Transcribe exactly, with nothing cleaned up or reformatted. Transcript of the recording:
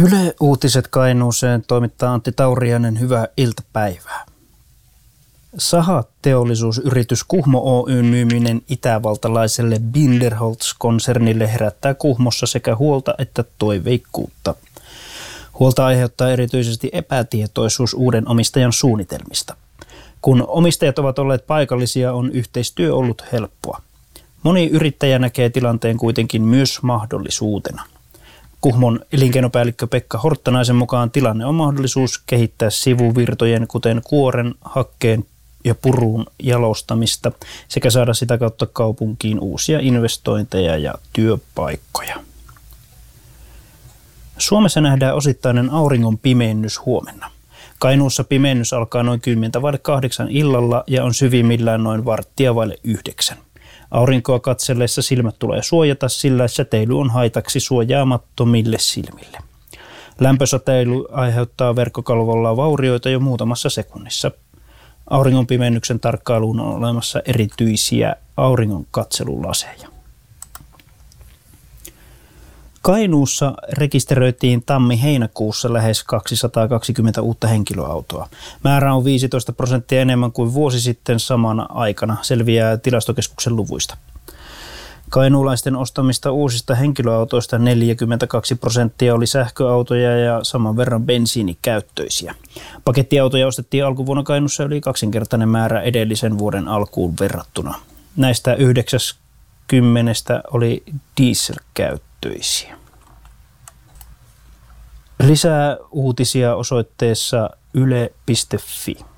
Yle Uutiset Kainuuseen toimittaa Antti Tauriainen, hyvää iltapäivää. Sahateollisuusyritys Kuhmo Oy:n myyminen itävaltalaiselle Binderholz-konsernille herättää Kuhmossa sekä huolta että toiveikkuutta. Huolta aiheuttaa erityisesti epätietoisuus uuden omistajan suunnitelmista. Kun omistajat ovat olleet paikallisia, on yhteistyö ollut helppoa. Moni yrittäjä näkee tilanteen kuitenkin myös mahdollisuutena. Kuhmon elinkeinopäällikkö Pekka Horttanaisen mukaan tilanne on mahdollisuus kehittää sivuvirtojen, kuten kuoren, hakkeen ja purun jalostamista sekä saada sitä kautta kaupunkiin uusia investointeja ja työpaikkoja. Suomessa nähdään osittainen auringon pimennys huomenna. Kainuussa pimennys alkaa noin kymmentä vaille kahdeksan illalla ja on syvimmillään noin varttia vaille yhdeksän. Aurinkoa katsellessa silmät tulee suojata, sillä säteily on haitaksi suojaamattomille silmille. Lämpösäteily aiheuttaa verkkokalvolla vaurioita jo muutamassa sekunnissa. Auringonpimennyksen tarkkailuun on olemassa erityisiä auringon katselulaseja. Kainuussa rekisteröitiin tammi-heinäkuussa lähes kaksisataakaksikymmentä uutta henkilöautoa. Määrä on viisitoista prosenttia enemmän kuin vuosi sitten samana aikana, selviää Tilastokeskuksen luvuista. Kainuulaisten ostamista uusista henkilöautoista neljäkymmentäkaksi prosenttia oli sähköautoja ja saman verran bensiinikäyttöisiä. Pakettiautoja ostettiin alkuvuonna Kainuussa yli kaksinkertainen määrä edellisen vuoden alkuun verrattuna. Näistä yhdeksänkymmentä oli dieselkäyttöisiä. Lisää uutisia osoitteessa yle piste fi.